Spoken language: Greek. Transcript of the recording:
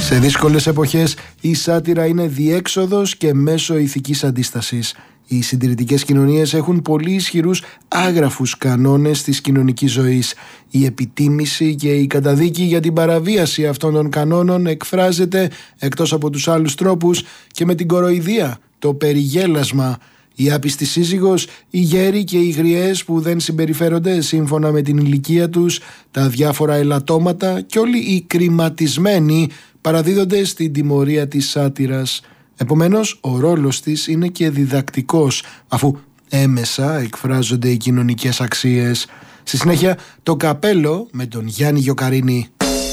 Σε δύσκολες εποχές η σάτυρα είναι διέξοδος και μέσο ηθικής αντίστασης. Οι συντηρητικές κοινωνίες έχουν πολύ ισχυρούς άγραφους κανόνες της κοινωνικής ζωής. Η επιτίμηση και η καταδίκη για την παραβίαση αυτών των κανόνων εκφράζεται, εκτός από τους άλλους τρόπους, και με την κοροϊδία, το περιγέλασμα. Η άπιστη σύζυγος, οι γέροι και οι γριές που δεν συμπεριφέρονται σύμφωνα με την ηλικία τους, τα διάφορα ελαττώματα και όλοι οι κριματισμένοι παραδίδονται στην τιμωρία της σάτυρας. Επομένως, ο ρόλος της είναι και διδακτικός, αφού έμεσα εκφράζονται οι κοινωνικές αξίες. Στη συνέχεια, το καπέλο με τον Γιάννη Γιοκαρίνη.